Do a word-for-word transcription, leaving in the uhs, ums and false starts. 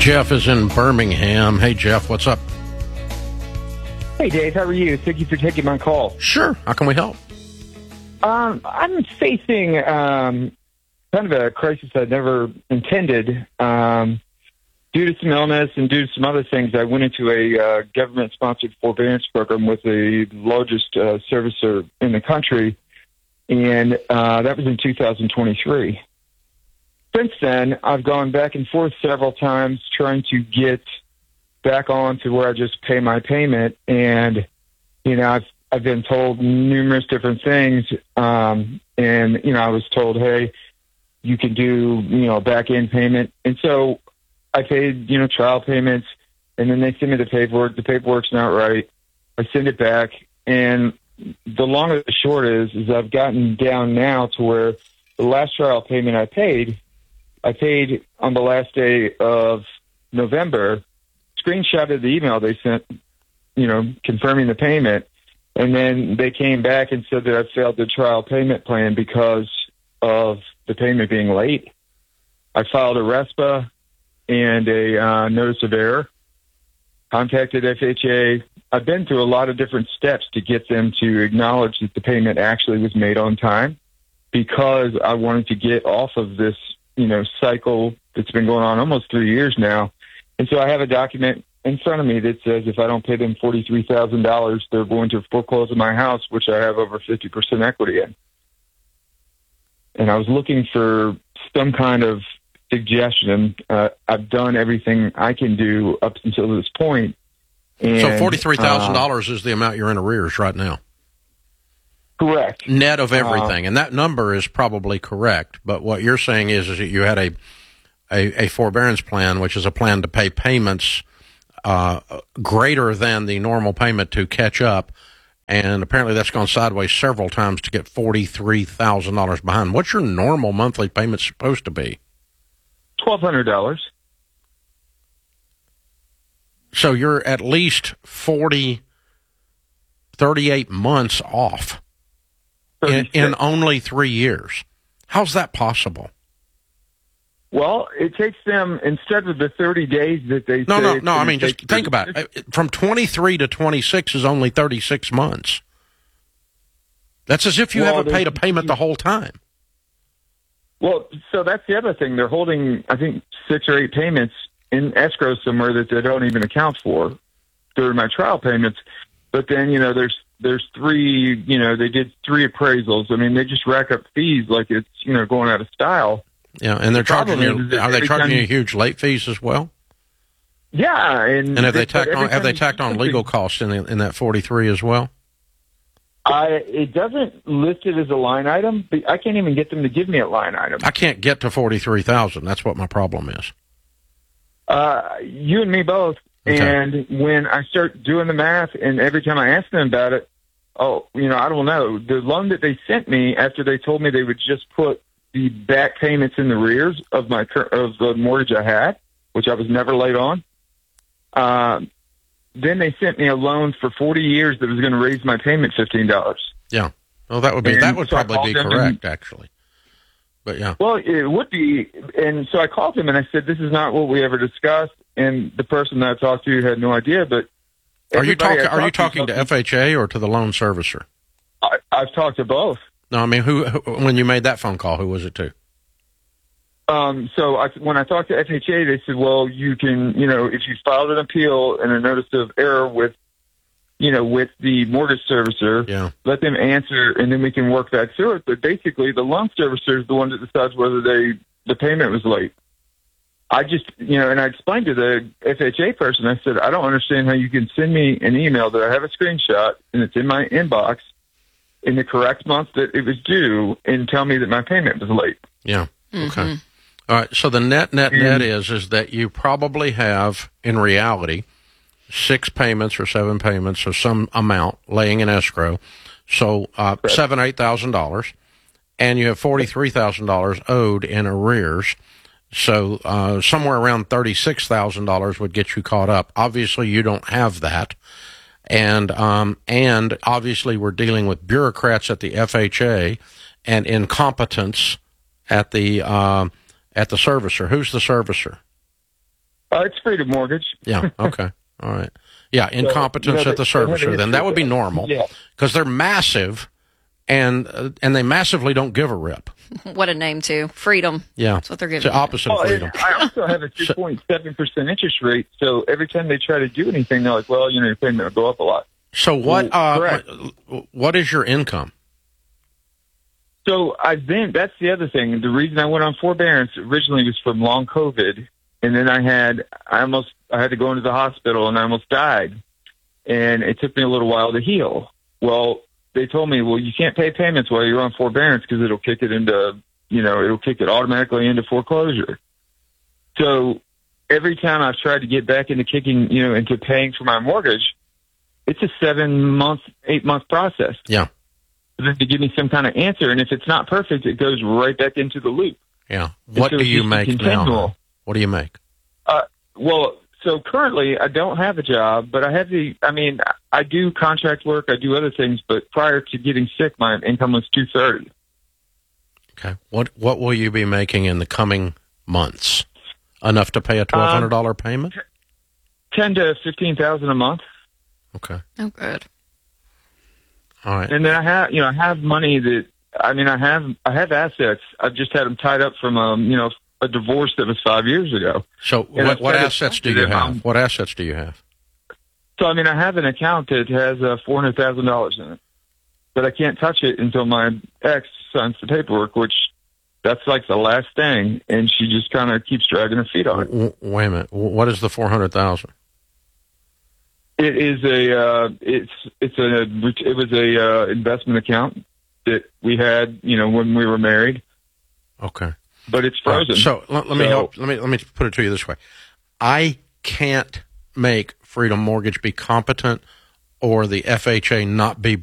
Jeff is in Birmingham. Hey, Jeff, what's up? Hey, Dave, how are you? Thank you for taking my call. Sure. How can we help? Um, I'm facing um, kind of a crisis I never intended. Um, due to some illness and due to some other things, I went into a uh, government-sponsored forbearance program with the largest uh, servicer in the country, and uh, that was in two thousand twenty-three. Since then, I've gone back and forth several times trying to get back on to where I just pay my payment. And, you know, I've, I've been told numerous different things. Um, and, you know, I was told, hey, you can do, you know, back end payment. And so I paid, you know, trial payments, and then they send me the paperwork. The paperwork's not right. I send it back. And the long and the short is, is I've gotten down now to where the last trial payment I paid, I paid on the last day of November, screenshotted the email they sent, you know, confirming the payment, and then they came back and said that I failed the trial payment plan because of the payment being late. I filed a RESPA and a uh, notice of error, contacted F H A. I've been through a lot of different steps to get them to acknowledge that the payment actually was made on time, because I wanted to get off of this, you know, cycle that's been going on almost three years now. And so I have a document in front of me that says if I don't pay them forty-three thousand dollars, they're going to foreclose on my house, which I have over fifty percent equity in. And I was looking for some kind of suggestion. Uh, I've done everything I can do up until this point. And, so forty-three thousand dollars uh, is the amount you're in arrears right now. Correct. Net of everything. Uh, and that number is probably correct. But what you're saying is, is that you had a, a, a forbearance plan, which is a plan to pay payments uh, greater than the normal payment to catch up. And apparently that's gone sideways several times to get forty-three thousand dollars behind. What's your normal monthly payment supposed to be? twelve hundred dollars. So you're at least forty, thirty-eight months off. In, in only three years. How's that possible? Well, it takes them, instead of the thirty days that they no, say... No, no, no, I mean, just think about it. From twenty-three to twenty-six is only thirty-six months. That's as if you well, haven't paid a payment the whole time. Well, so that's the other thing. They're holding, I think, six or eight payments in escrow somewhere that they don't even account for during my trial payments. But then, you know, there's There's three, you know, they did three appraisals. I mean, they just rack up fees like it's, you know, going out of style. Yeah, and they're the charging you, are they charging you huge late fees as well? Yeah. And, and have they tacked on, have they tacked on legal costs in, the, in that forty-three as well? I, it doesn't list it as a line item, but I can't even get them to give me a line item. I can't get to forty-three thousand. That's what my problem is. Uh, you and me both. Okay. And when I start doing the math, and every time I ask them about it, oh, you know, I don't know. The loan that they sent me after they told me they would just put the back payments in the rears of my of the mortgage I had, which I was never late on. Um, then they sent me a loan for forty years that was going to raise my payment fifteen dollars. Yeah, well, that would be and that would so probably be correct, and, actually. But yeah, well, it would be. And so I called him and I said, "This is not what we ever discussed." And the person that I talked to had no idea, but. Are you talking? Are you talking to F H A or to the loan servicer? I, I've talked to both. No, I mean, who, who? When you made that phone call, who was it to? Um. So I, when I talked to F H A, they said, "Well, you can, you know, if you filed an appeal and a notice of error with, you know, with the mortgage servicer, yeah. let them answer, and then we can work that through it." But basically, the loan servicer is the one that decides whether they the payment was late. I just, you know, and I explained to the F H A person, I said, I don't understand how you can send me an email that I have a screenshot and it's in my inbox in the correct month that it was due and tell me that my payment was late. Yeah. Mm-hmm. Okay. All right. So the net, net, and, net is, is that you probably have, in reality, six payments or seven payments or some amount laying in escrow. So uh, seven, eight thousand dollars, and you have forty-three thousand dollars owed in arrears. So uh, somewhere around thirty-six thousand dollars would get you caught up. Obviously, you don't have that. And um, and obviously, we're dealing with bureaucrats at the F H A and incompetence at the uh, at the servicer. Who's the servicer? Uh, it's Freedom Mortgage. Yeah. Okay. All right. Yeah. Incompetence So, you know, at the they- they have servicer. an Then that issue would be with that. normal. Yeah. Because they're massive, and uh, and they massively don't give a rip. What a name, too. Freedom. Yeah. That's what they're It's giving. the opposite Well, of and freedom. I also have a two point seven percent interest rate, so every time they try to do anything, they're like, well, you know, your payment will go up a lot. So what? Well, Uh, correct. what is your income? So I've been, that's the other thing. The reason I went on forbearance originally was from long COVID. And then I had, I almost, I had to go into the hospital and I almost died. And it took me a little while to heal. Well, they told me, well, you can't pay payments while you're on forbearance because it'll kick it into, you know, it'll kick it automatically into foreclosure. So every time I've tried to get back into kicking, you know, into paying for my mortgage, it's a seven month, eight month process. Yeah. Then to give me some kind of answer, and if it's not perfect, it goes right back into the loop. Yeah. What so do it's you just make now? continual. What do you make? Uh, well, so currently I don't have a job, but I have the. I mean, I do contract work, I do other things, but prior to getting sick, my income was two thirty. Okay. What What will you be making in the coming months? Enough to pay a twelve hundred dollar Um, payment? Ten to fifteen thousand a month, Okay. Oh, good. All right. and then I have, you know, I have money that. I mean, I have I have assets. I've just had them tied up from, um, you know, a divorce that was five years ago. So And what, I've what tried to assets do talk to you them, have? um, What assets do you have? So, I mean, I have an account that has uh, four hundred thousand dollars in it, but I can't touch it until my ex signs the paperwork, which that's like the last thing, and she just kind of keeps dragging her feet on it. W- wait a minute. W- What is the four hundred thousand? It is a, uh, it's, it's a, it was a uh, investment account that we had, you know, when we were married, Okay. but it's All right, frozen. So let, let me So- help. Let me let me put it to you this way: I can't make Freedom Mortgage be competent or the F H A not be